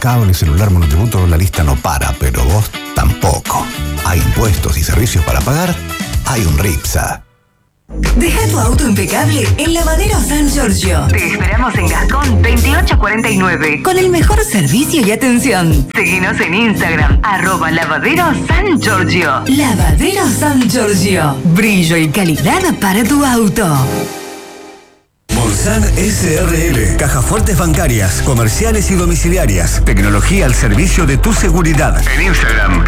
cable, celular, monotributo, la lista no para, pero vos tampoco. Hay impuestos y servicios para pagar, hay un RIPSA. Deja tu auto impecable en Lavadero San Giorgio. Te esperamos en Gascón 2849 con el mejor servicio y atención. Seguinos en Instagram, @Lavadero San Giorgio. Lavadero San Giorgio. Brillo y calidad para tu auto. Monsan SRL, cajas fuertes bancarias, comerciales y domiciliarias. Tecnología al servicio de tu seguridad. En Instagram,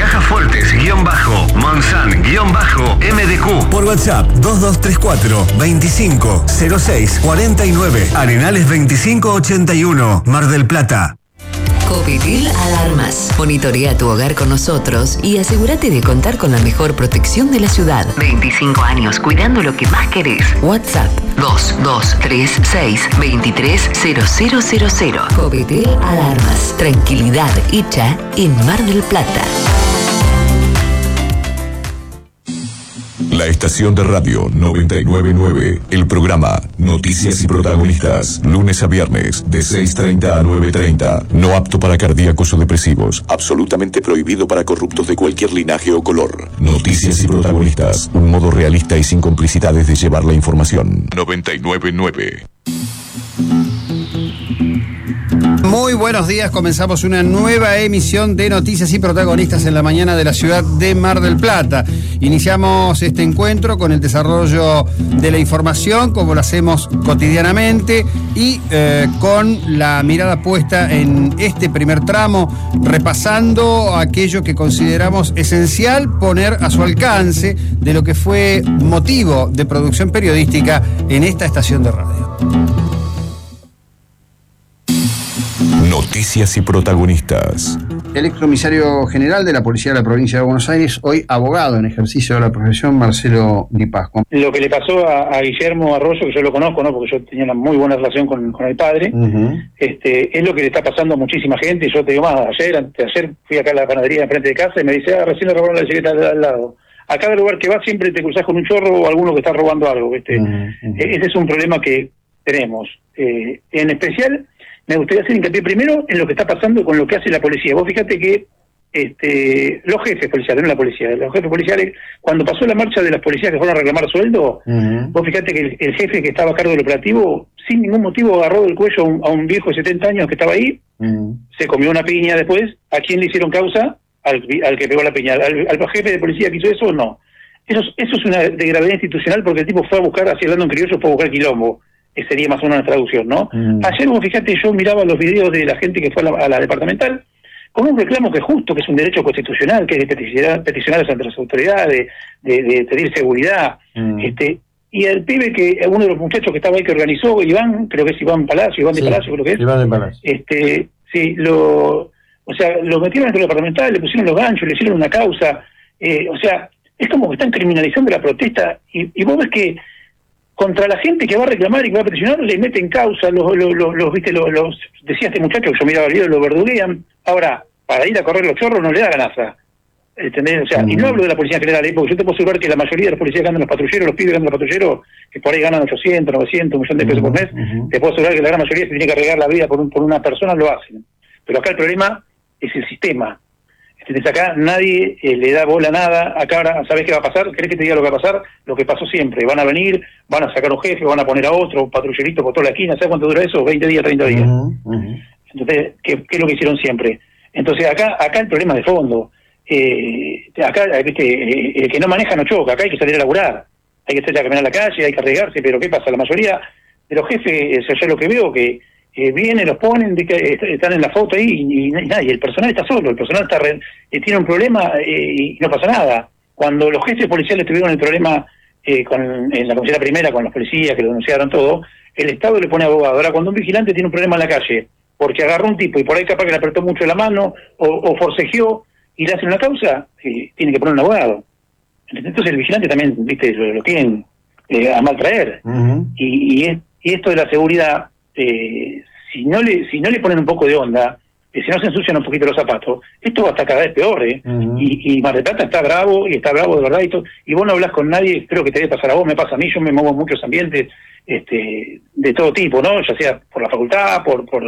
cajafuertes_Monsan_MDQ. Por WhatsApp, 2234 25 06 49. Arenales 2581, Mar del Plata. Copitil Alarmas. Monitorea tu hogar con nosotros y asegúrate de contar con la mejor protección de la ciudad. 25 años cuidando lo que más querés. WhatsApp 2236 230000. Copitil Alarmas. Tranquilidad hecha en Mar del Plata. La estación de radio 999, el programa Noticias y Protagonistas, lunes a viernes, de 6:30 a 9:30. No apto para cardíacos o depresivos, absolutamente prohibido para corruptos de cualquier linaje o color. Noticias y Protagonistas, un modo realista y sin complicidades de llevar la información. 999. Muy buenos días, comenzamos una nueva emisión de Noticias y Protagonistas en la mañana de la ciudad de Mar del Plata. Iniciamos este encuentro con el desarrollo de la información, como lo hacemos cotidianamente, y con la mirada puesta en este primer tramo, repasando aquello que consideramos esencial poner a su alcance de lo que fue motivo de producción periodística en esta estación de radio. Noticias y Protagonistas. El excomisario general de la Policía de la Provincia de Buenos Aires, hoy abogado en ejercicio de la profesión, Marcelo Di Pascua. Lo que le pasó a Guillermo Arroyo, que yo lo conozco, ¿no? Porque yo tenía una muy buena relación con el padre, es lo que le está pasando a muchísima gente. Y yo te digo más, ayer fui acá a la panadería enfrente de casa y me dice, recién le robaron la bicicleta al lado. A cada lugar que vas siempre te cruzás con un chorro o alguno que está robando algo, ¿viste? Ese es un problema que tenemos. En especial, me gustaría hacer hincapié primero en lo que está pasando con lo que hace la policía. Vos fíjate que los jefes policiales, no la policía, los jefes policiales, cuando pasó la marcha de las policías que fueron a reclamar sueldo, vos fíjate que el jefe que estaba a cargo del operativo, sin ningún motivo agarró del cuello a un viejo de 70 años que estaba ahí, se comió una piña después. ¿A quién le hicieron causa? Al que pegó la piña. ¿Al jefe de policía que hizo eso? No. Eso es una de gravedad institucional, porque el tipo fue a buscar, así hablando en criollo, fue a buscar quilombo. Esa sería más o menos una traducción, ¿no? Ayer, vos fíjate, yo miraba los videos de la gente que fue a la departamental con un reclamo que es justo, que es un derecho constitucional, que es de peticionar ante las autoridades, de pedir seguridad. Y el pibe, uno de los muchachos que estaba ahí que organizó, Iván, creo que es Iván Palacio, creo que es. Iván de Palacio. Sí, lo metieron dentro del departamental, le pusieron los ganchos, le hicieron una causa. Es como que están criminalizando la protesta, y vos ves que contra la gente que va a reclamar y que va a peticionar le meten causa, decía este muchacho que yo miraba el video, lo verduguean. Ahora, para ir a correr los chorros no le da ganaza, ¿entendés? Y no hablo de la policía en general, porque yo te puedo asegurar que la mayoría de los policías que andan los patrulleros, los pibes que andan los patrulleros, que por ahí ganan 800, 900, 1 millón de pesos por mes, te puedo asegurar que la gran mayoría se tiene que arriesgar la vida por una persona, lo hacen. Pero acá el problema es el sistema. Entonces acá nadie le da bola a nada. Acá ahora, ¿sabés qué va a pasar? ¿Querés que te diga lo que va a pasar? Lo que pasó siempre. Van a venir, van a sacar un jefe, van a poner a otro, patrullerito por toda la esquina. ¿Sabes cuánto dura eso? 20 días, 30 días. Entonces, ¿qué es lo que hicieron siempre? Entonces acá el problema de fondo. Acá, el que no maneja no choca. Acá hay que salir a laburar. Hay que salir a caminar a la calle, hay que arriesgarse. Pero ¿qué pasa? La mayoría de los jefes, yo lo que veo que vienen, los ponen, están en la foto ahí y nadie, el personal está solo, el personal tiene un problema y no pasa nada. Cuando los jefes policiales tuvieron el problema en la comisaría primera, con los policías que lo denunciaron todo, el Estado le pone abogado. Ahora, cuando un vigilante tiene un problema en la calle, porque agarró un tipo y por ahí capaz que le apretó mucho la mano o forcejeó y le hacen una causa, tiene que poner un abogado. Entonces el vigilante también, viste, lo tienen a mal traer. Y esto de la seguridad, si no le ponen un poco de onda, si no se ensucian un poquito los zapatos, esto va a estar cada vez peor, y Mar del Plata está bravo de verdad, y vos no hablas con nadie. Creo que te debe pasar a vos, me pasa a mí, yo me muevo en muchos ambientes de todo tipo, ¿no? Ya sea por la facultad, por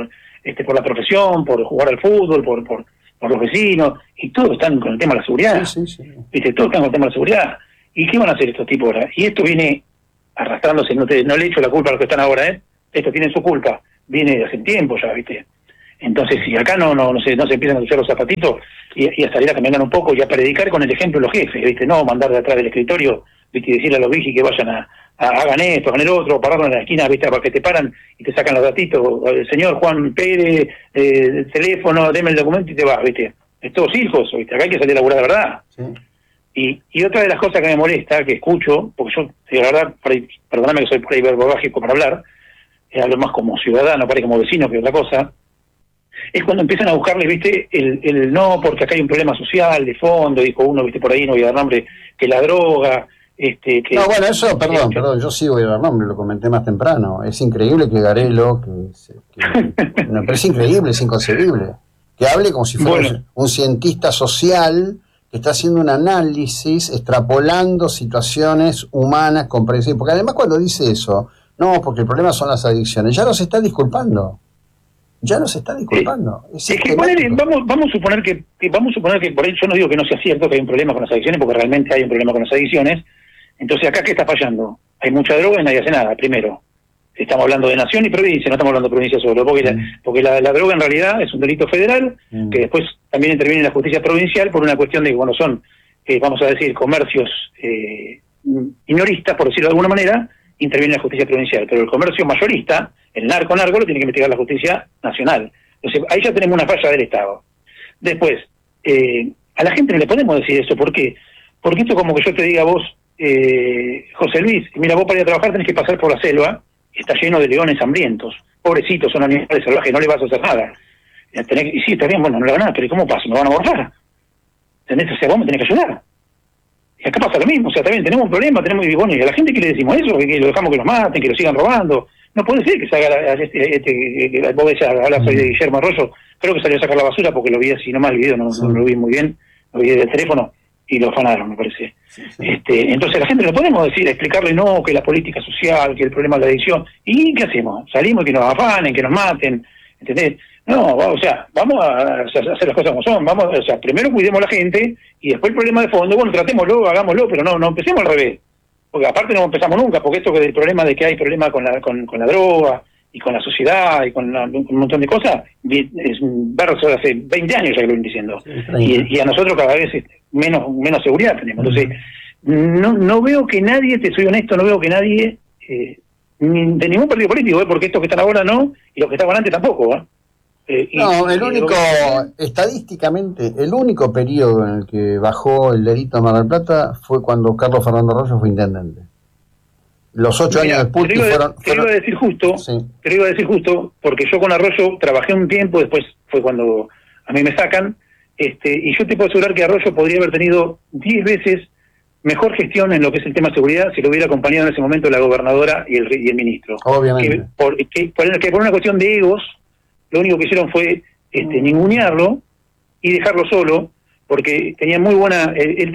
por la profesión, por jugar al fútbol, por los vecinos, y todos están con el tema de la seguridad. Sí. Todos están con el tema de la seguridad. ¿Y qué van a hacer estos tipos ahora? Y esto viene arrastrándose, no le echo la culpa a los que están ahora, esto tiene su culpa, viene de hace tiempo ya, ¿viste? Entonces, si acá no se empiezan a usar los zapatitos y a salir a caminar un poco y a predicar con el ejemplo de los jefes, ¿viste? No mandar de atrás del escritorio, ¿viste? Y decirle a los vigis que vayan hagan esto, hagan el otro, pararlo en la esquina, ¿viste? Para que te paran y te sacan los datitos, señor Juan Pérez, el teléfono, deme el documento y te vas, ¿viste? Es todo hijos, ¿viste? Acá hay que salir a laburar de verdad. Sí. Y otra de las cosas que me molesta, que escucho, porque yo, la verdad, perdóname que soy por ahí verborrágico para hablar, hablo más como ciudadano, parece como vecino que otra cosa, es cuando empiezan a buscarle, ¿viste? El no, porque acá hay un problema social de fondo, dijo uno, ¿viste? Por ahí no voy a dar nombre, que la droga, que... No, bueno, eso, perdón, yo sí voy a dar nombre, lo comenté más temprano. Es increíble que Garelo, no, pero es increíble, es inconcebible, que hable como si fuera un cientista social que está haciendo un análisis, extrapolando situaciones humanas comprensibles, porque además cuando dice eso, no, porque el problema son las adicciones, ya nos está disculpando. Es que vamos a suponer que por ahí, yo no digo que no sea cierto que hay un problema con las adicciones, porque realmente hay un problema con las adicciones. Entonces, ¿acá qué está fallando? Hay mucha droga y nadie hace nada, primero. Estamos hablando de nación y provincia, no estamos hablando de provincia solo, porque la droga en realidad es un delito federal, que después también interviene en la justicia provincial por una cuestión de que cuando son, vamos a decir, comercios minoristas, por decirlo de alguna manera, interviene en la justicia provincial, pero el comercio mayorista, el narco lo tiene que investigar la justicia nacional. Entonces, ahí ya tenemos una falla del Estado. Después, a la gente no le podemos decir eso, ¿por qué? Porque esto es como que yo te diga a vos, José Luis, mira, vos para ir a trabajar tenés que pasar por la selva, está lleno de leones hambrientos, pobrecitos, son animales salvajes, no le vas a hacer nada. Y sí, está bien, bueno, no le van a nada, pero ¿cómo pasa? ¿Me van a morfar? ¿Entendés? O sea, vos me tenés que ayudar. Y acá pasa lo mismo, o sea, también tenemos un problema, y bueno, y a la gente que le decimos eso, que lo dejamos que los maten, que lo sigan robando. No puede ser que se haga vos decías, hablas hoy de Guillermo Arroyo, creo que salió a sacar la basura porque lo vi así nomás el video, no lo vi muy bien, lo vi del teléfono y lo afanaron, me parece. Sí. Entonces a la gente le podemos decir, explicarle no, que la política social, que el problema es la adicción, ¿y qué hacemos? Salimos y que nos afanen, que nos maten, ¿entendés? No, o sea, vamos a hacer las cosas como son, o sea, primero cuidemos a la gente y después el problema de fondo, bueno, tratémoslo, hagámoslo, pero no empecemos al revés. Porque aparte no empezamos nunca, porque esto que del problema de que hay problema con la droga y con la sociedad y con un montón de cosas, es un verso de hace 20 años ya que lo vienen diciendo. Sí, y a nosotros cada vez menos seguridad tenemos. Entonces, no veo que nadie, te soy honesto, no veo que nadie, de ningún partido político, porque estos que están ahora no, y los que estaban antes tampoco, estadísticamente, el único periodo en el que bajó el delito en Mar del Plata fue cuando Carlos Fernando Arroyo fue intendente. Los 8 años después fueron... Te lo iba a decir justo, porque yo con Arroyo trabajé un tiempo, después fue cuando a mí me sacan, y yo te puedo asegurar que Arroyo podría haber tenido 10 veces mejor gestión en lo que es el tema de seguridad si lo hubiera acompañado en ese momento la gobernadora y el ministro. Obviamente. Que por una cuestión de egos, lo único que hicieron fue ningunearlo y dejarlo solo, porque él tenía muy buena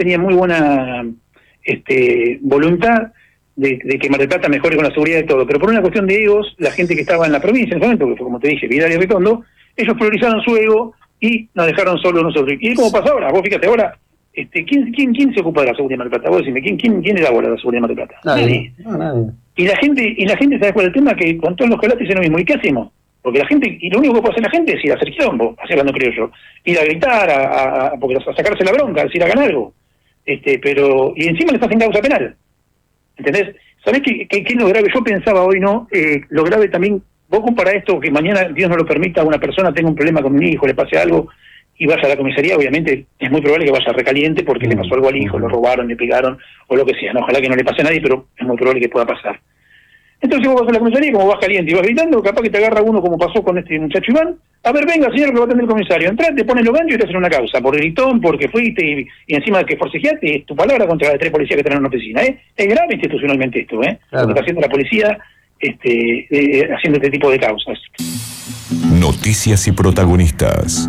voluntad de que Mar del Plata mejore con la seguridad y todo, pero por una cuestión de egos, la gente que estaba en la provincia en ese momento, que fue como te dije, Vidal y Ritondo, ellos priorizaron su ego y nos dejaron solos nosotros. ¿Y cómo pasa ahora? Vos fíjate ahora, ¿quién se ocupa de la seguridad de Mar del Plata? Vos decime, ¿quién elabora la seguridad de Mar del Plata? Nadie. No, nadie. Y la gente, ¿sabes cuál es el tema? Que con todos los colates es lo mismo. ¿Y qué hacemos? Porque la gente, y lo único que puede hacer la gente es ir a hacer quilombo, así hablando creo yo, ir a gritar, a sacarse la bronca, a decir hagan algo, pero, y encima le estás en causa penal, ¿entendés? ¿Sabés qué es lo grave? Yo pensaba hoy, ¿no? Lo grave también, vos compará esto, que mañana, Dios no lo permita, una persona tenga un problema con un hijo, le pase algo, y vaya a la comisaría, obviamente es muy probable que vaya recaliente porque le pasó algo al hijo, lo robaron, le pegaron, o lo que sea, ¿no? Ojalá que no le pase a nadie, pero es muy probable que pueda pasar. Entonces vos vas a la comisaría, como vas caliente y vas gritando, capaz que te agarra uno como pasó con este muchacho Iván. A ver, venga, señor, que lo va a atender el comisario. Entrás, te pones los ganchos y te hacen una causa. Por gritón, porque fuiste y encima de que forcejeaste, es tu palabra contra las 3 policías que tienen en una oficina. Es grave institucionalmente esto, Claro. Lo que está haciendo la policía haciendo este tipo de causas. Noticias y protagonistas.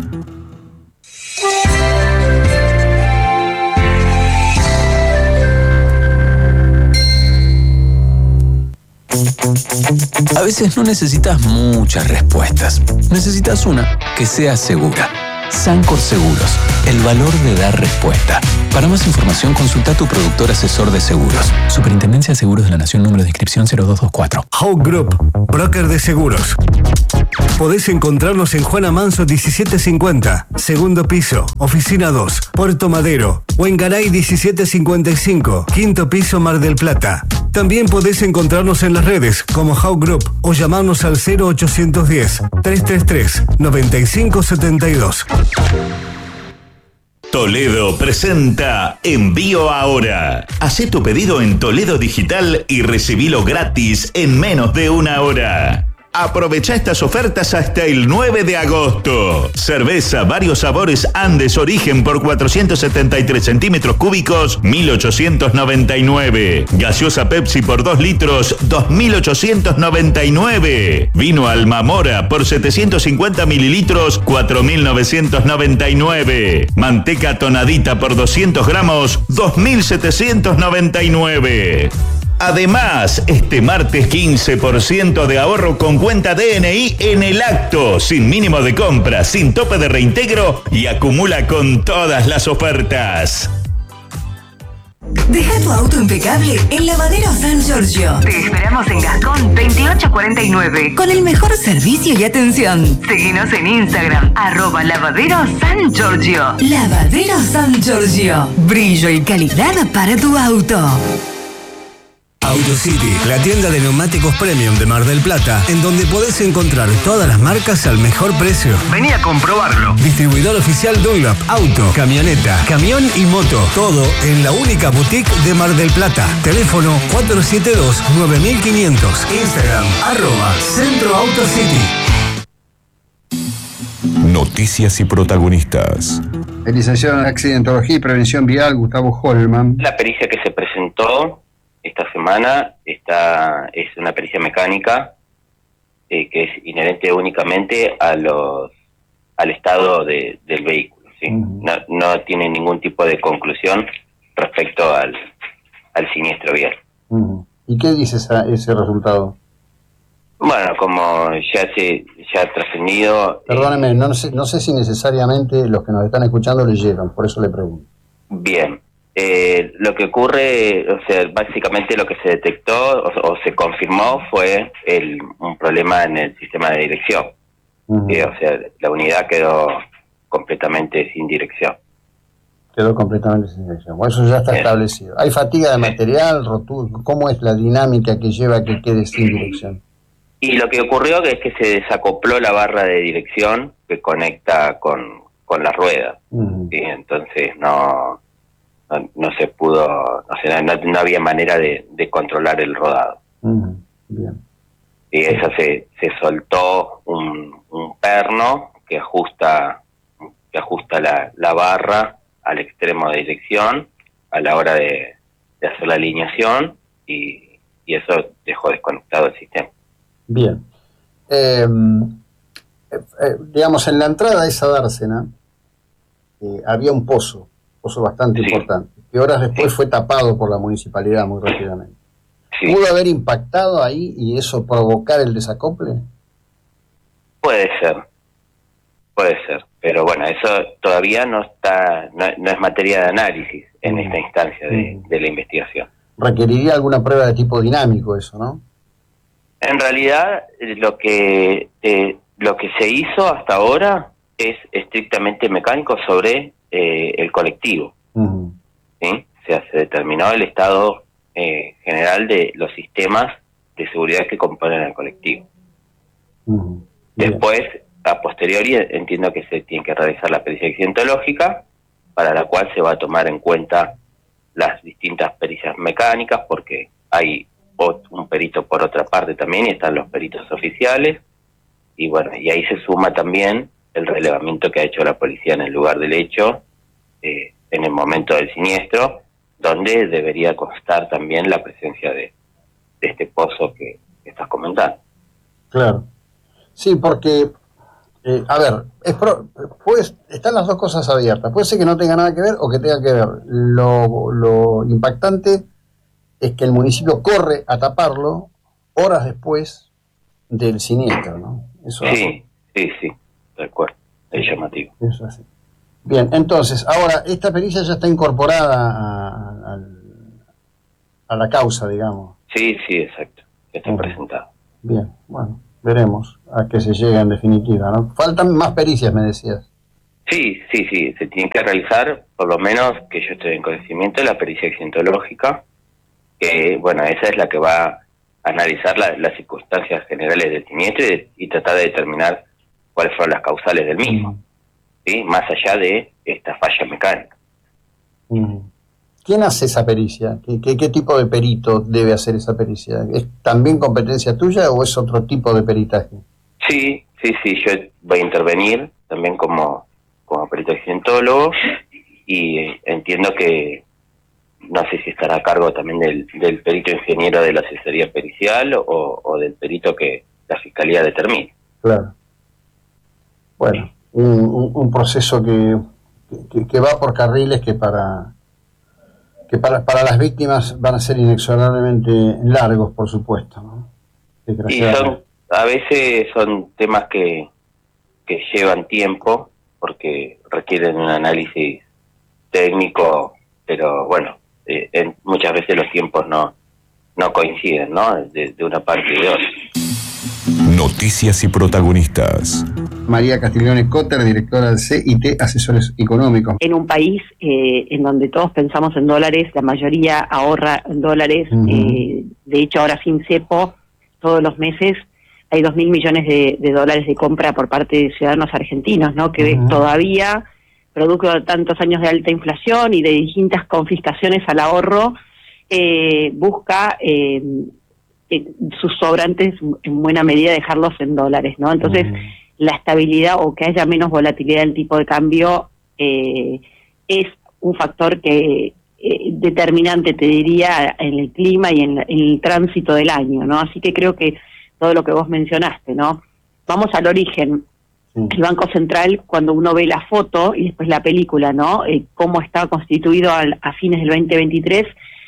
A veces no necesitas muchas respuestas. Necesitas una que sea segura. Sancor Seguros, el valor de dar respuesta. Para más información, consulta a tu productor asesor de seguros. Superintendencia de Seguros de la Nación, número de inscripción 0224. Hawk Group, broker de seguros. Podés encontrarnos en Juana Manso 1750, segundo piso, oficina 2, Puerto Madero, o en Garay 1755, quinto piso, Mar del Plata. También podés encontrarnos en las redes como Hawk Group o llamarnos al 0810-333-9572. Toledo presenta Envío Ahora. Hacé tu pedido en Toledo Digital y recibilo gratis en menos de una hora. Aprovecha estas ofertas hasta el 9 de agosto. Cerveza varios sabores Andes Origen por 473 centímetros cúbicos, 1.899. Gaseosa Pepsi por 2 litros, 2.899. Vino Almamora por 750 mililitros, 4.999. Manteca Tonadita por 200 gramos, 2.799. Además, este martes 15% de ahorro con cuenta DNI en el acto, sin mínimo de compra, sin tope de reintegro y acumula con todas las ofertas. Deja tu auto impecable en Lavadero San Giorgio. Te esperamos en Gascón 2849 con el mejor servicio y atención. Seguinos en Instagram, @Lavadero San Giorgio. Lavadero San Giorgio. Brillo y calidad para tu auto. AutoCity, la tienda de neumáticos premium de Mar del Plata, en donde podés encontrar todas las marcas al mejor precio. Vení a comprobarlo. Distribuidor oficial Dunlop, auto, camioneta, camión y moto. Todo en la única boutique de Mar del Plata. Teléfono 472-9500. Instagram, @Centro AutoCity. Noticias y protagonistas. El licenciado en Accidentología y Prevención Vial, Gustavo Holman. La pericia que se presentó esta semana es una pericia mecánica que es inherente únicamente al estado del vehículo, ¿sí? No tiene ningún tipo de conclusión respecto al siniestro vial. ¿Y qué dice ese resultado? Bueno, como ya ha trascendido... Perdóneme, no sé si necesariamente los que nos están escuchando leyeron, por eso le pregunto. Bien. Lo que ocurre, o sea, básicamente lo que se detectó o se confirmó fue un problema en el sistema de dirección. O sea, la unidad quedó completamente sin dirección. Bueno, eso ya está establecido. ¿Hay fatiga de material, rotura? ¿Cómo es la dinámica que lleva a que quede sin dirección? Y lo que ocurrió es que se desacopló la barra de dirección que conecta con la rueda. Y entonces no se pudo, no había manera de controlar el rodado. Bien. Y eso se soltó un perno que ajusta la barra al extremo de dirección a la hora de hacer la alineación y eso dejó desconectado el sistema. Bien. Digamos, en la entrada a esa dársena había un pozo bastante importante, que horas después fue tapado por la municipalidad muy rápidamente. ¿Pudo haber impactado ahí y eso provocar el desacople? Puede ser, pero bueno, eso todavía no es materia de análisis en esta instancia de la investigación. Requeriría alguna prueba de tipo dinámico eso, ¿no? En realidad, lo que se hizo hasta ahora es estrictamente mecánico sobre el colectivo. ¿Sí? O sea, se determinó el estado general de los sistemas de seguridad que componen el colectivo. Después, a posteriori, entiendo que se tiene que realizar la pericia accidentológica, para la cual se va a tomar en cuenta las distintas pericias mecánicas, porque hay un perito por otra parte también, y están los peritos oficiales, y bueno, y ahí se suma también el relevamiento que ha hecho la policía en el lugar del hecho, en el momento del siniestro, donde debería constar también la presencia de este pozo que estás comentando. Claro. Sí, porque, a ver, están las dos cosas abiertas. Puede ser que no tenga nada que ver o que tenga que ver. Lo impactante es que el municipio corre a taparlo horas después del siniestro, ¿no? Eso sí, de acuerdo, es llamativo. Eso así. Bien, entonces, ahora, esta pericia ya está incorporada a la causa, digamos. Sí, exacto, está presentada. Bien, bueno, veremos a qué se llega en definitiva, ¿no? Faltan más pericias, me decías. Sí, se tiene que realizar, por lo menos que yo estoy en conocimiento, la pericia accidentológica, que, bueno, esa es la que va a analizar las circunstancias generales del siniestro y tratar de determinar cuáles fueron las causales del mismo, ¿sí? Más allá de esta falla mecánica. ¿Quién hace esa pericia? ¿Qué tipo de perito debe hacer esa pericia? ¿Es también competencia tuya o es otro tipo de peritaje? Sí, yo voy a intervenir también como perito accidentólogo y entiendo que no sé si estará a cargo también del perito ingeniero de la asesoría pericial o del perito que la fiscalía determine. Claro. Bueno, un proceso que va por carriles que para las víctimas van a ser inexorablemente largos, por supuesto, ¿no? Y a veces son temas que llevan tiempo porque requieren un análisis técnico, pero bueno, muchas veces los tiempos no coinciden, ¿no? De una parte y de otra. Noticias y protagonistas. María Castiglione Cotter, directora del CIT Asesores Económicos. En un país en donde todos pensamos en dólares, la mayoría ahorra en dólares. De hecho, ahora sin cepo, todos los meses hay 2.000 millones de dólares de compra por parte de ciudadanos argentinos, ¿no? Que todavía, producto de tantos años de alta inflación y de distintas confiscaciones al ahorro, busca sus sobrantes en buena medida dejarlos en dólares, ¿no? Entonces, la estabilidad o que haya menos volatilidad del tipo de cambio es un factor que determinante, te diría, en el clima y en el tránsito del año, ¿no? Así que creo que todo lo que vos mencionaste, ¿no? Vamos al origen. El Banco Central, cuando uno ve la foto y después la película, ¿no? Cómo estaba constituido a fines del 2023,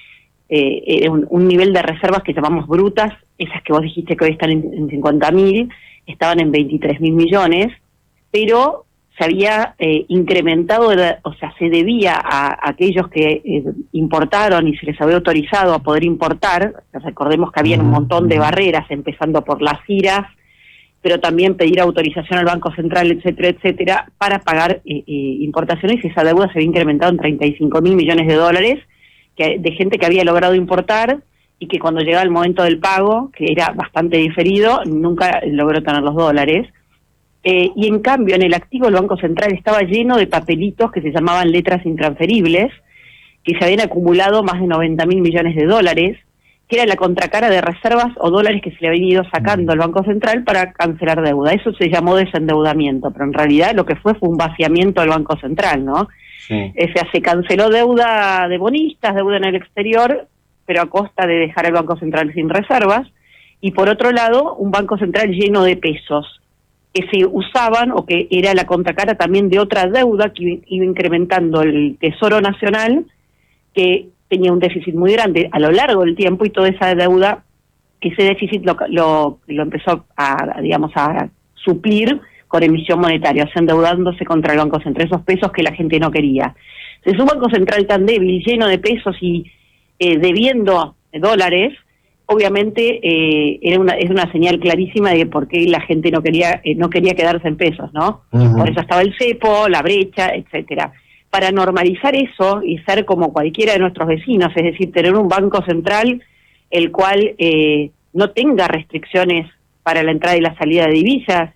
un nivel de reservas que llamamos brutas, esas que vos dijiste que hoy están en 50.000, estaban en 23.000 millones, pero se había incrementado, o sea, se debía a aquellos que importaron y se les había autorizado a poder importar. Recordemos que había un montón de barreras, empezando por las IRAs, pero también pedir autorización al Banco Central, etcétera, para pagar importaciones, y esa deuda se había incrementado en 35.000 millones de dólares, de gente que había logrado importar y que cuando llegaba el momento del pago, que era bastante diferido, nunca logró tener los dólares. Y en cambio, en el activo del Banco Central estaba lleno de papelitos que se llamaban letras intransferibles, que se habían acumulado más de 90.000 millones de dólares, que era la contracara de reservas o dólares que se le habían ido sacando al Banco Central para cancelar deuda. Eso se llamó desendeudamiento, pero en realidad lo que fue un vaciamiento del Banco Central, ¿no? Sí. O sea, se canceló deuda de bonistas, deuda en el exterior, pero a costa de dejar al Banco Central sin reservas, y por otro lado, un Banco Central lleno de pesos, que se usaban o que era la contracara también de otra deuda que iba incrementando el Tesoro Nacional, que tenía un déficit muy grande a lo largo del tiempo, y toda esa deuda, ese déficit lo empezó a suplir con emisión monetaria, o sea, endeudándose contra el Banco Central, esos pesos que la gente no quería. Entonces, un Banco Central tan débil, lleno de pesos y debiendo dólares, obviamente es una señal clarísima de por qué la gente no quería quedarse en pesos, ¿no? Por eso estaba el cepo, la brecha, etcétera. Para normalizar eso y ser como cualquiera de nuestros vecinos, es decir, tener un Banco Central el cual no tenga restricciones para la entrada y la salida de divisas,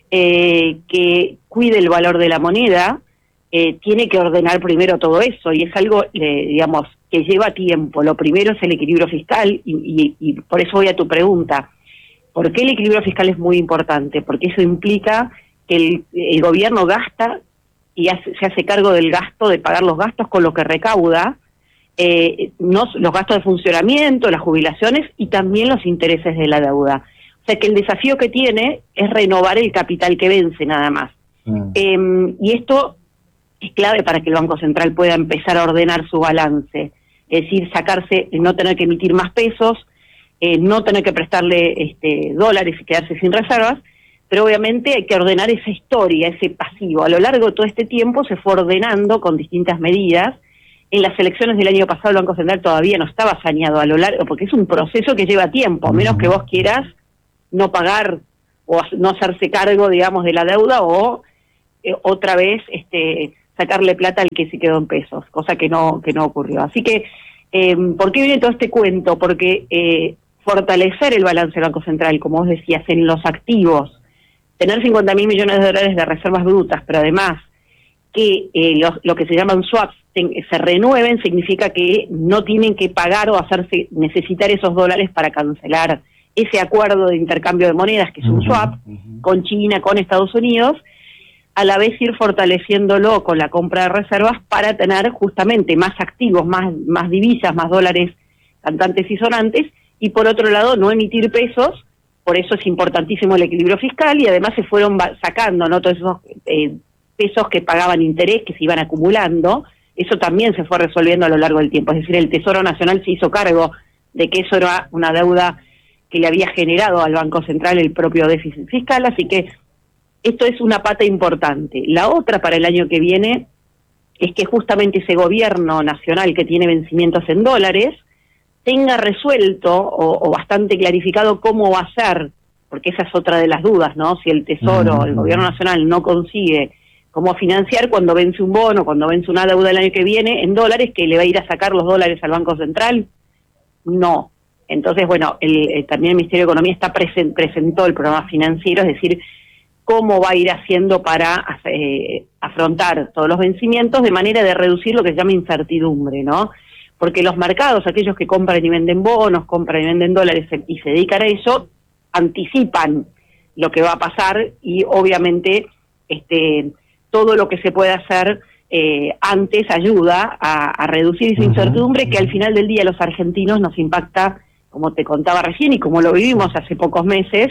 que cuide el valor de la moneda, tiene que ordenar primero todo eso, y es algo, que lleva tiempo. Lo primero es el equilibrio fiscal, y por eso voy a tu pregunta. ¿Por qué el equilibrio fiscal es muy importante? Porque eso implica que el gobierno gasta y se hace cargo del gasto, de pagar los gastos con lo que recauda, los gastos de funcionamiento, las jubilaciones y también los intereses de la deuda. O sea que el desafío que tiene es renovar el capital que vence, nada más. Y esto es clave para que el Banco Central pueda empezar a ordenar su balance, es decir, no tener que emitir más pesos, no tener que prestarle dólares y quedarse sin reservas, pero obviamente hay que ordenar esa historia, ese pasivo. A lo largo de todo este tiempo se fue ordenando con distintas medidas. En las elecciones del año pasado el Banco Central todavía no estaba saneado a lo largo, porque es un proceso que lleva tiempo, a menos que vos quieras no pagar o no hacerse cargo, digamos, de la deuda o otra vez sacarle plata al que se quedó en pesos, cosa que no ocurrió. Así que, ¿por qué viene todo este cuento? Porque fortalecer el balance del Banco Central, como vos decías, en los activos, tener 50.000 millones de dólares de reservas brutas, pero además que lo que se llaman swaps se renueven, significa que no tienen que pagar o necesitar esos dólares para cancelar ese acuerdo de intercambio de monedas, que es un swap, con China, con Estados Unidos, a la vez ir fortaleciéndolo con la compra de reservas para tener justamente más activos, más divisas, más dólares cantantes y sonantes, y por otro lado no emitir pesos. Por eso es importantísimo el equilibrio fiscal, y además se fueron sacando, ¿no?, todos esos pesos que pagaban interés, que se iban acumulando. Eso también se fue resolviendo a lo largo del tiempo. Es decir, el Tesoro Nacional se hizo cargo de que eso era una deuda que le había generado al Banco Central el propio déficit fiscal, así que esto es una pata importante. La otra para el año que viene es que justamente ese gobierno nacional que tiene vencimientos en dólares tenga resuelto o bastante clarificado cómo va a ser, porque esa es otra de las dudas, ¿no? Si el Tesoro, el gobierno nacional no consigue cómo financiar cuando vence un bono, cuando vence una deuda el año que viene en dólares, que le va a ir a sacar los dólares al Banco Central, no. Entonces, bueno, también el Ministerio de Economía presentó el programa financiero, es decir, cómo va a ir haciendo para afrontar todos los vencimientos de manera de reducir lo que se llama incertidumbre, ¿no? Porque los mercados, aquellos que compran y venden bonos, compran y venden dólares y se dedican a eso, anticipan lo que va a pasar y obviamente todo lo que se puede hacer antes ayuda a reducir esa incertidumbre que al final del día a los argentinos nos impacta, como te contaba recién y como lo vivimos hace pocos meses,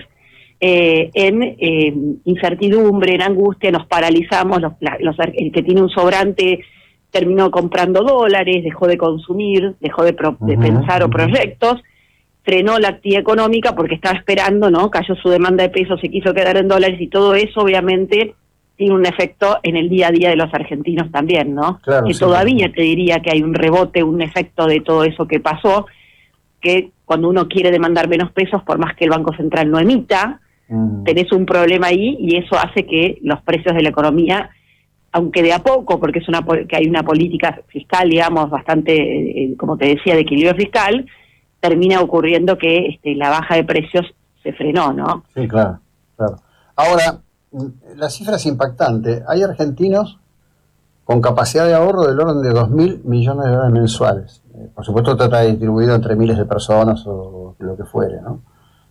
en incertidumbre, en angustia, nos paralizamos, el que tiene un sobrante terminó comprando dólares, dejó de consumir, dejó de pensar o proyectos, frenó la actividad económica porque estaba esperando, ¿no? Cayó su demanda de pesos, se quiso quedar en dólares y todo eso obviamente tiene un efecto en el día a día de los argentinos también, ¿no? Claro, que sí, todavía te diría que hay un rebote, un efecto de todo eso que pasó, que cuando uno quiere demandar menos pesos, por más que el Banco Central no emita, tenés un problema ahí y eso hace que los precios de la economía, aunque de a poco, porque que hay una política fiscal, digamos, bastante, como te decía, de equilibrio fiscal, termina ocurriendo que la baja de precios se frenó, ¿no? Sí, claro, claro. Ahora, la cifra es impactante. Hay argentinos con capacidad de ahorro del orden de 2.000 millones de dólares mensuales. Por supuesto, está distribuido entre miles de personas o lo que fuere, ¿no?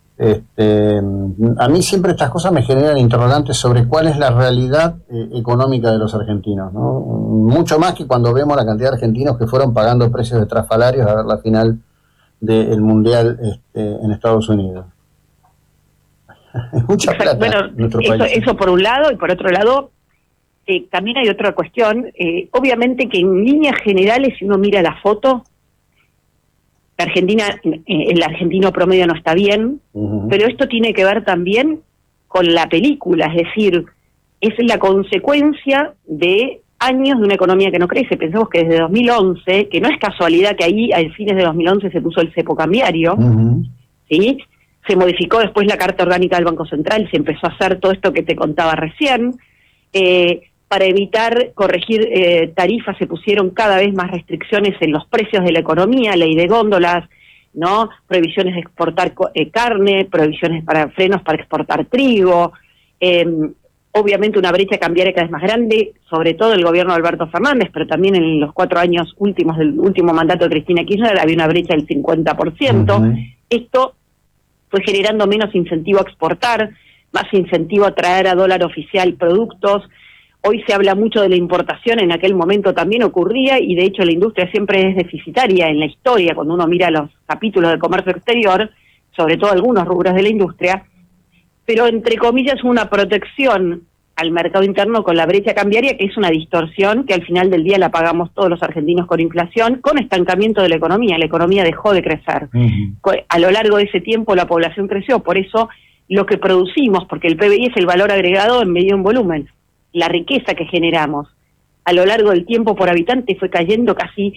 A mí siempre estas cosas me generan interrogantes sobre cuál es la realidad económica de los argentinos, ¿no? Mucho más que cuando vemos la cantidad de argentinos que fueron pagando precios estrafalarios a ver la final del Mundial en Estados Unidos. Mucha plata. Bueno, en nuestro país. Eso por un lado, y por otro lado, también hay otra cuestión. Obviamente que en líneas generales, si uno mira la foto, el argentino promedio no está bien, pero esto tiene que ver también con la película, es decir, es la consecuencia de años de una economía que no crece. Pensemos que desde 2011, que no es casualidad que ahí a fines de 2011 se puso el cepo cambiario, ¿sí? Se modificó después la Carta Orgánica del Banco Central, se empezó a hacer todo esto que te contaba recién, para evitar corregir tarifas se pusieron cada vez más restricciones en los precios de la economía, ley de góndolas, ¿no? Prohibiciones de exportar carne, prohibiciones frenos para exportar trigo, obviamente una brecha cambiaria cada vez más grande, sobre todo el gobierno de Alberto Fernández, pero también en los 4 años últimos del último mandato de Cristina Kirchner había una brecha del 50%. Esto fue generando menos incentivo a exportar, más incentivo a traer a dólar oficial productos. Hoy se habla mucho de la importación, en aquel momento también ocurría, y de hecho la industria siempre es deficitaria en la historia, cuando uno mira los capítulos de comercio exterior, sobre todo algunos rubros de la industria, pero entre comillas una protección al mercado interno con la brecha cambiaria, que es una distorsión que al final del día la pagamos todos los argentinos con inflación, con estancamiento de la economía. La economía dejó de crecer. A lo largo de ese tiempo la población creció, por eso lo que producimos, porque el PBI es el valor agregado medido en volumen, la riqueza que generamos a lo largo del tiempo por habitante fue cayendo casi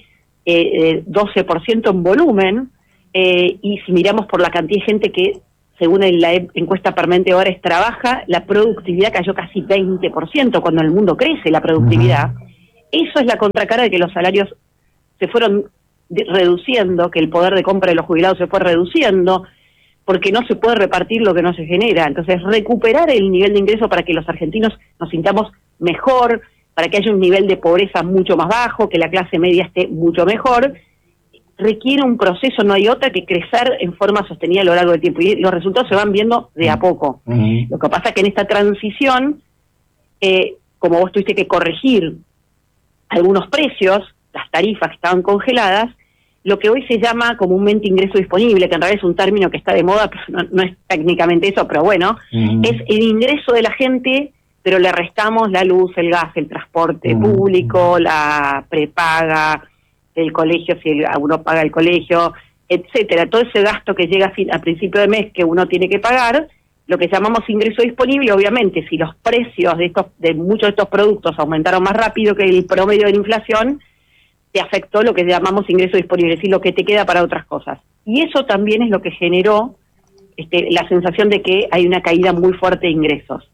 12% en volumen, y si miramos por la cantidad de gente que, según la encuesta permanente Hogares trabaja, la productividad cayó casi 20%, cuando en el mundo crece la productividad. Eso es la contracara de que los salarios se fueron reduciendo, que el poder de compra de los jubilados se fue reduciendo, porque no se puede repartir lo que no se genera. Entonces, recuperar el nivel de ingreso para que los argentinos nos sintamos mejor, para que haya un nivel de pobreza mucho más bajo, que la clase media esté mucho mejor, requiere un proceso, no hay otra que crecer en forma sostenida a lo largo del tiempo, y los resultados se van viendo de a poco. Lo que pasa es que en esta transición, como vos tuviste que corregir algunos precios, las tarifas que estaban congeladas, lo que hoy se llama comúnmente ingreso disponible, que en realidad es un término que está de moda, pero no es técnicamente eso, pero bueno, es el ingreso de la gente, pero le restamos la luz, el gas, el transporte público, la prepaga, el colegio, si uno paga el colegio, etcétera. Todo ese gasto que llega a principio de mes que uno tiene que pagar, lo que llamamos ingreso disponible. Obviamente, si los precios de muchos de estos productos aumentaron más rápido que el promedio de la inflación, te afectó lo que llamamos ingreso disponible, es decir, lo que te queda para otras cosas. Y eso también es lo que generó la sensación de que hay una caída muy fuerte de ingresos.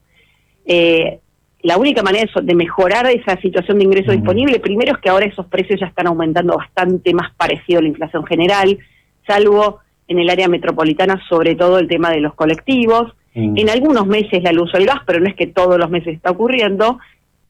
La única manera de mejorar esa situación de ingreso disponible, primero, es que ahora esos precios ya están aumentando bastante más parecido a la inflación general, salvo en el área metropolitana, sobre todo el tema de los colectivos. En algunos meses la luz o el gas, pero no es que todos los meses está ocurriendo.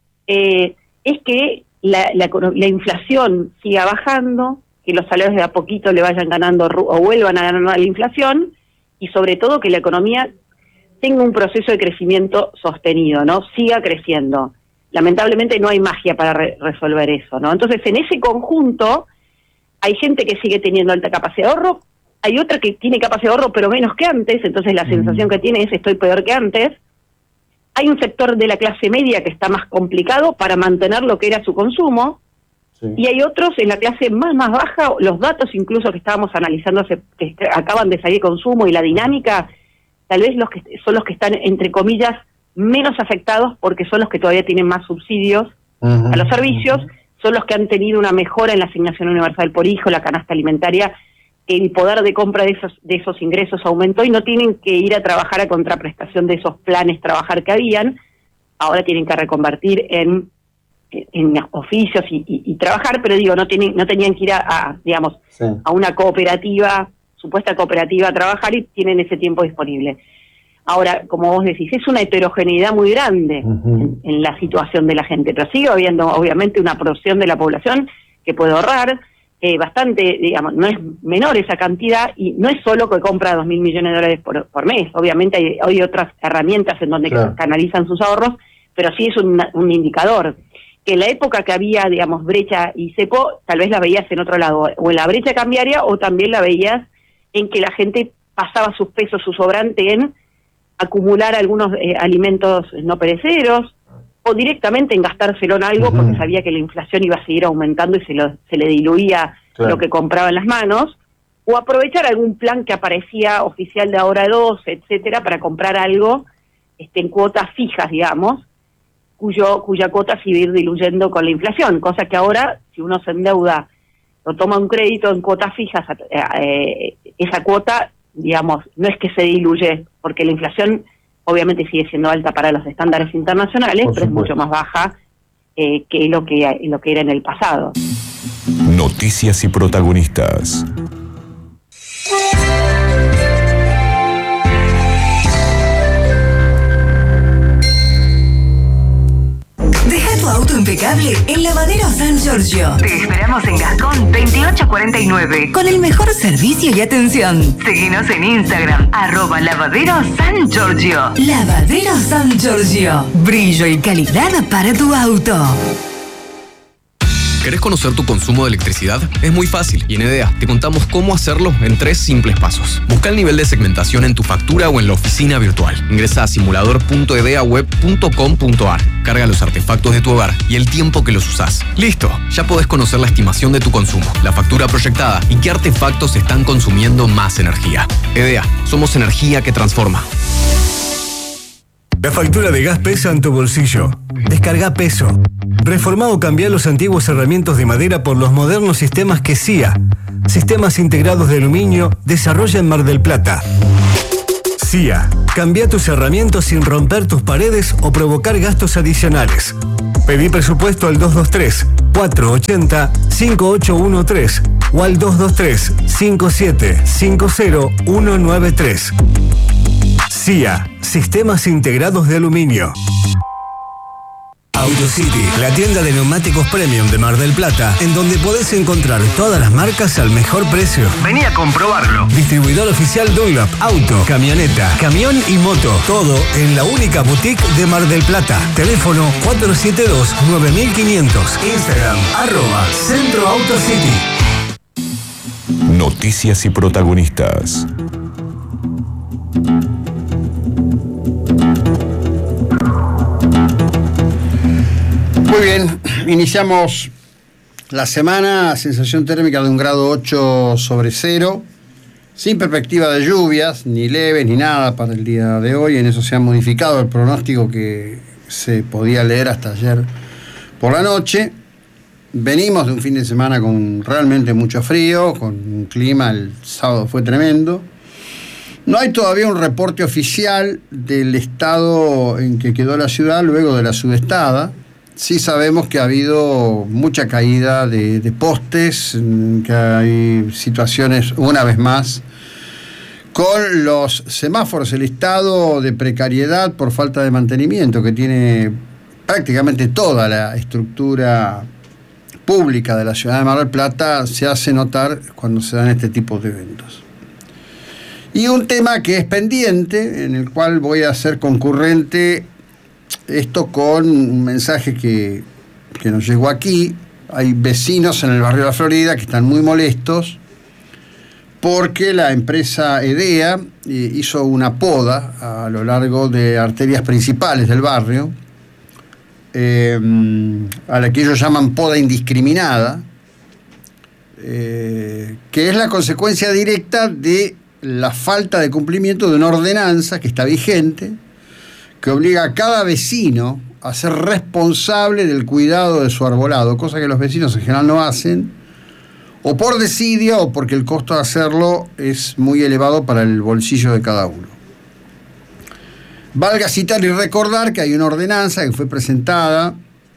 Es que la inflación siga bajando, que los salarios de a poquito le vayan ganando o vuelvan a ganar la inflación, y sobre todo que la economía tenga un proceso de crecimiento sostenido, ¿no? Siga creciendo. Lamentablemente no hay magia para resolver eso, ¿no? Entonces, en ese conjunto, hay gente que sigue teniendo alta capacidad de ahorro, hay otra que tiene capacidad de ahorro pero menos que antes, entonces la sensación que tiene es estoy peor que antes. Hay un sector de la clase media que está más complicado para mantener lo que era su consumo, y hay otros en la clase más baja, los datos incluso que estábamos analizando, que acaban de salir consumo y la dinámica, tal vez son los que están, entre comillas, menos afectados, porque son los que todavía tienen más subsidios a los servicios, son los que han tenido una mejora en la asignación universal por hijo, la canasta alimentaria, el poder de compra de esos ingresos aumentó y no tienen que ir a trabajar a contraprestación de esos planes trabajar que habían, ahora tienen que reconvertir en oficios y trabajar, pero digo, no tenían que ir a una cooperativa, supuesta cooperativa, a trabajar, y tienen ese tiempo disponible. Ahora, como vos decís, es una heterogeneidad muy grande en la situación de la gente, pero sigue habiendo obviamente una porción de la población que puede ahorrar bastante, digamos, no es menor esa cantidad, y no es solo que compra 2.000 millones de dólares por mes, obviamente hay otras herramientas en donde canalizan sus ahorros, pero sí es un indicador. Que en la época que había, digamos, brecha y cepo, tal vez la veías en otro lado, o en la brecha cambiaria, o también la veías en que la gente pasaba sus pesos, su sobrante, en acumular algunos alimentos no perecederos, o directamente en gastárselo en algo porque sabía que la inflación iba a seguir aumentando y se le diluía lo que compraba en las manos, o aprovechar algún plan que aparecía oficial de ahora 2, etcétera, para comprar algo en cuotas fijas, digamos, cuya cuota se iba a ir diluyendo con la inflación, cosa que ahora, si uno se endeuda o toma un crédito en cuotas fijas, esa cuota, digamos, no es que se diluye, porque la inflación obviamente sigue siendo alta para los estándares internacionales, pero es mucho más baja que lo que era en el pasado. Noticias y protagonistas. Deja tu auto impecable en Lavadero San Giorgio. Te esperamos en Gascón 2849 con el mejor servicio y atención. Seguinos en Instagram @Lavadero San Giorgio. Lavadero San Giorgio. Brillo y calidad para tu auto. ¿Querés conocer tu consumo de electricidad? Es muy fácil y en EDEA te contamos cómo hacerlo en 3 simples pasos. Busca el nivel de segmentación en tu factura o en la oficina virtual. Ingresa a simulador.edeaweb.com.ar. Carga los artefactos de tu hogar y el tiempo que los usás. ¡Listo! Ya podés conocer la estimación de tu consumo, la factura proyectada y qué artefactos están consumiendo más energía. EDEA, somos energía que transforma. La factura de gas pesa en tu bolsillo. Descarga Peso. Reformá o cambiá los antiguos herramientas de madera por los modernos sistemas que CIA, Sistemas Integrados de Aluminio, desarrolla en Mar del Plata. CIA, cambia tus herramientas sin romper tus paredes o provocar gastos adicionales. Pedí presupuesto al 223-480-5813 o al 223-5750-193. CIA, Sistemas Integrados de Aluminio. AutoCity, la tienda de neumáticos premium de Mar del Plata, en donde podés encontrar todas las marcas al mejor precio. Vení a comprobarlo. Distribuidor oficial Dunlop, auto, camioneta, camión y moto. Todo en la única boutique de Mar del Plata. Teléfono 472-9500. Instagram, @Centro AutoCity. Noticias y protagonistas. Muy bien, iniciamos la semana, sensación térmica de 1,8 grados sobre cero, sin perspectiva de lluvias, ni leves, ni nada para el día de hoy. En eso se ha modificado el pronóstico que se podía leer hasta ayer por la noche. Venimos de un fin de semana con realmente mucho frío, con un clima, el sábado fue tremendo. No hay todavía un reporte oficial del estado en que quedó la ciudad luego de la sudestada. Sí sabemos que ha habido mucha caída de postes, que hay situaciones, una vez más, con los semáforos, el estado de precariedad por falta de mantenimiento que tiene prácticamente toda la estructura pública de la ciudad de Mar del Plata, se hace notar cuando se dan este tipo de eventos. Y un tema que es pendiente, en el cual voy a ser concurrente esto con un mensaje que nos llegó aquí. Hay vecinos en el barrio de la Florida que están muy molestos porque la empresa EDEA hizo una poda a lo largo de arterias principales del barrio, a la que ellos llaman poda indiscriminada, que es la consecuencia directa de la falta de cumplimiento de una ordenanza que está vigente, que obliga a cada vecino a ser responsable del cuidado de su arbolado, cosa que los vecinos en general no hacen, o por desidia o porque el costo de hacerlo es muy elevado para el bolsillo de cada uno. Valga citar y recordar que hay una ordenanza que fue presentada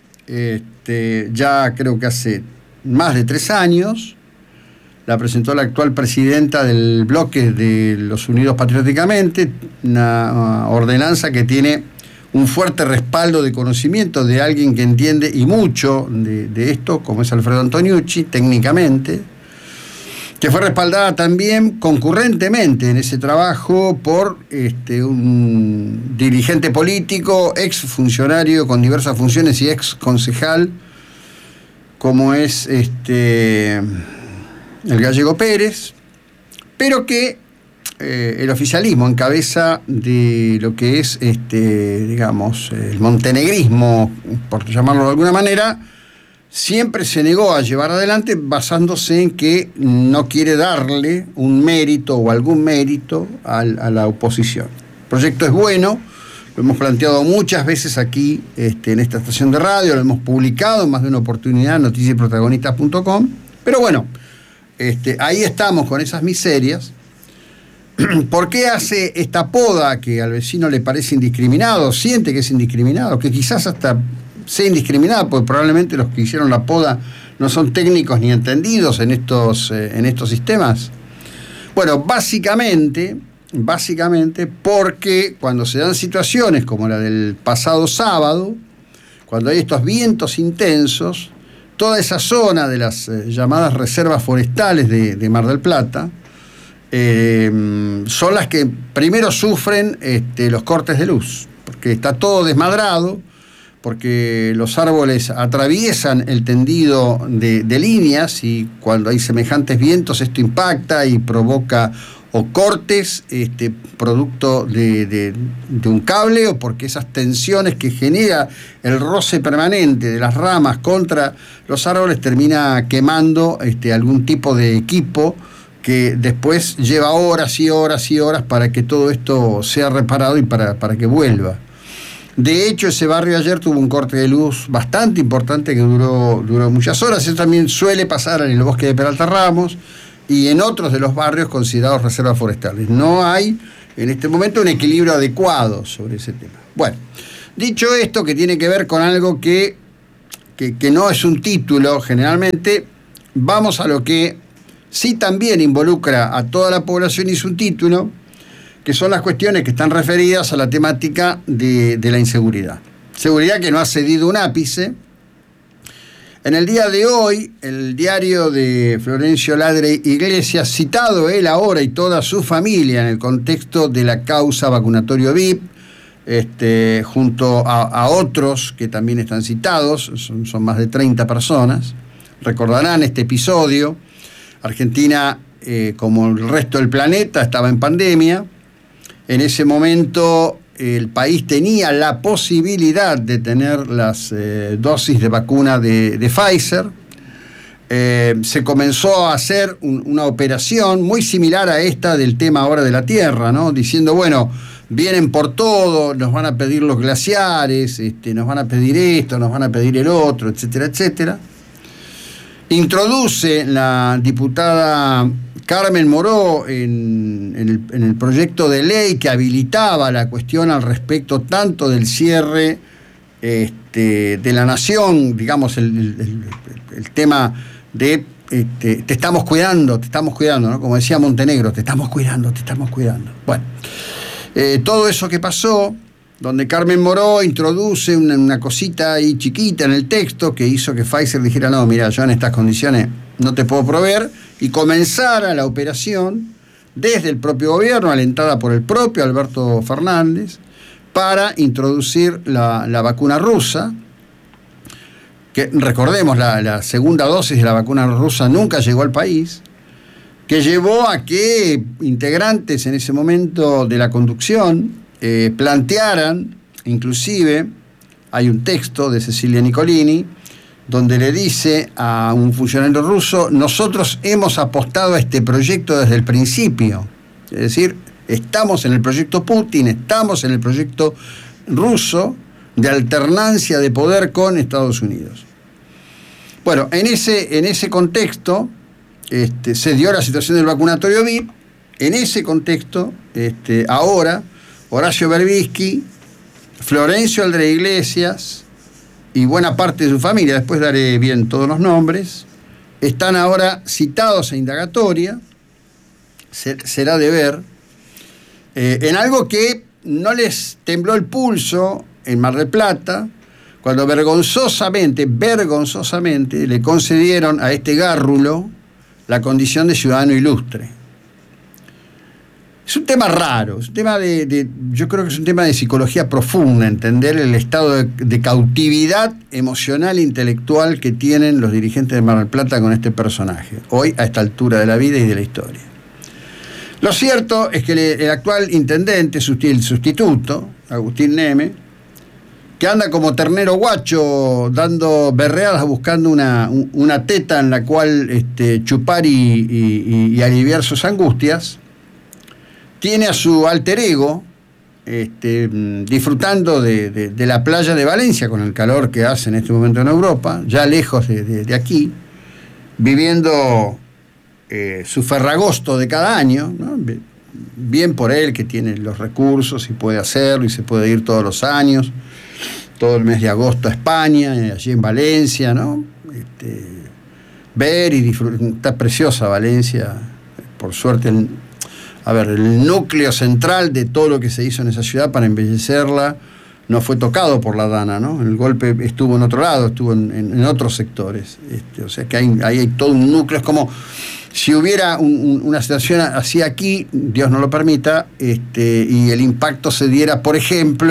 ya creo que hace más de 3 años, la presentó la actual presidenta del bloque de los Unidos Patrióticamente, una ordenanza que tiene un fuerte respaldo de conocimiento de alguien que entiende y mucho de esto, como es Alfredo Antoniucci, técnicamente, que fue respaldada también concurrentemente en ese trabajo por un dirigente político, ex funcionario con diversas funciones y ex concejal, como es el Gallego Pérez, pero que el oficialismo, en cabeza de lo que es, digamos, el montenegrismo, por llamarlo de alguna manera, siempre se negó a llevar adelante basándose en que no quiere darle un mérito o algún mérito a la oposición. El proyecto es bueno, lo hemos planteado muchas veces aquí en esta estación de radio, lo hemos publicado en más de una oportunidad en noticiasprotagonistas.com, pero bueno, ahí estamos con esas miserias. ¿Por qué hace esta poda que al vecino le parece indiscriminado, siente que es indiscriminado, que quizás hasta sea indiscriminado, porque probablemente los que hicieron la poda no son técnicos ni entendidos en estos sistemas? Bueno, básicamente porque cuando se dan situaciones como la del pasado sábado, cuando hay estos vientos intensos, toda esa zona de las llamadas reservas forestales de Mar del Plata son las que primero sufren los cortes de luz, porque está todo desmadrado, porque los árboles atraviesan el tendido de líneas y cuando hay semejantes vientos esto impacta y provoca o cortes producto de un cable o porque esas tensiones que genera el roce permanente de las ramas contra los árboles termina quemando algún tipo de equipo que después lleva horas y horas y horas para que todo esto sea reparado y para que vuelva. De hecho, ese barrio ayer tuvo un corte de luz bastante importante que duró muchas horas. Eso también suele pasar en el bosque de Peralta Ramos y en otros de los barrios considerados reservas forestales. No hay en este momento un equilibrio adecuado sobre ese tema. Bueno, dicho esto, que tiene que ver con algo que no es un título generalmente, vamos a lo que sí también involucra a toda la población y es un título, que son las cuestiones que están referidas a la temática de la inseguridad. Seguridad que no ha cedido un ápice. En el día de hoy, el diario de Florencio Ladre Iglesias, citado él ahora y toda su familia en el contexto de la causa vacunatorio VIP, junto a otros que también están citados, son más de 30 personas, recordarán este episodio. Argentina, como el resto del planeta, estaba en pandemia. En ese momento el país tenía la posibilidad de tener las dosis de vacuna de Pfizer. Se comenzó a hacer una operación muy similar a esta del tema ahora de la Tierra, ¿no? Diciendo, bueno, vienen por todo, nos van a pedir los glaciares, nos van a pedir esto, nos van a pedir el otro, etcétera, etcétera. Introduce la diputada Carmen Moró en el proyecto de ley que habilitaba la cuestión al respecto tanto del cierre de la nación, digamos, el tema de te estamos cuidando, ¿no? Como decía Montenegro, te estamos cuidando. Bueno, todo eso que pasó, donde Carmen Moró introduce una cosita ahí chiquita en el texto que hizo que Pfizer dijera, no, mira, yo en estas condiciones no te puedo proveer, y comenzara la operación desde el propio gobierno, alentada por el propio Alberto Fernández, para introducir la vacuna rusa, que recordemos, la segunda dosis de la vacuna rusa nunca llegó al país, que llevó a que integrantes en ese momento de la conducción plantearan, inclusive hay un texto de Cecilia Nicolini, donde le dice a un funcionario ruso, nosotros hemos apostado a este proyecto desde el principio. Es decir, estamos en el proyecto Putin, estamos en el proyecto ruso de alternancia de poder con Estados Unidos. Bueno, en ese contexto se dio la situación del vacunatorio VIP. En ese contexto, ahora, Horacio Berbisky, Florencio Ladre Iglesias y buena parte de su familia, después daré bien todos los nombres, están ahora citados a indagatoria, será de ver, en algo que no les tembló el pulso en Mar del Plata, cuando vergonzosamente le concedieron a este gárrulo la condición de ciudadano ilustre. Es un tema raro, es un tema yo creo que es un tema de psicología profunda, entender el estado de cautividad emocional e intelectual que tienen los dirigentes de Mar del Plata con este personaje, hoy a esta altura de la vida y de la historia. Lo cierto es que el actual intendente, el sustituto, Agustín Neme, que anda como ternero guacho dando berreadas buscando una teta en la cual chupar y aliviar sus angustias, tiene a su alter ego disfrutando de la playa de Valencia con el calor que hace en este momento en Europa, ya lejos de aquí, viviendo su ferragosto de cada año, ¿no? Bien por él que tiene los recursos y puede hacerlo y se puede ir todos los años, todo el mes de agosto a España, allí en Valencia, ¿no? Ver y disfrutar. Está preciosa Valencia, por suerte el núcleo central de todo lo que se hizo en esa ciudad para embellecerla no fue tocado por la Dana, ¿no? El golpe estuvo en otro lado, estuvo en otros sectores. O sea que ahí hay todo un núcleo, es como si hubiera una situación así aquí, Dios no lo permita, y el impacto se diera, por ejemplo,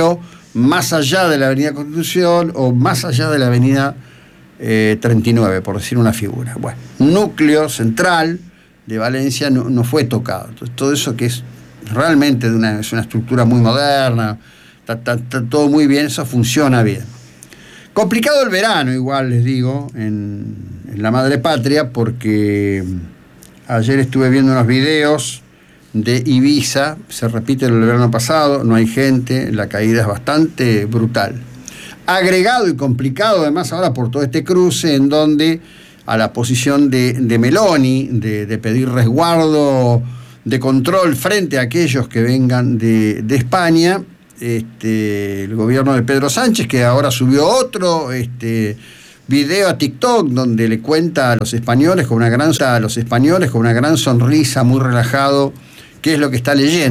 más allá de la Avenida Constitución o más allá de la Avenida 39, por decir una figura. Bueno, núcleo central de Valencia no fue tocado. Entonces, todo eso que es realmente es una estructura muy moderna, está todo muy bien, eso funciona bien. Complicado el verano, igual les digo, en la madre patria, porque ayer estuve viendo unos videos de Ibiza, se repite el verano pasado, no hay gente, la caída es bastante brutal. Agregado y complicado además ahora por todo este cruce en donde a la posición de Meloni, de pedir resguardo, de control frente a aquellos que vengan de España, el gobierno de Pedro Sánchez, que ahora subió otro video a TikTok donde le cuenta a los españoles con una gran sonrisa, muy relajado, qué es lo que está leyendo.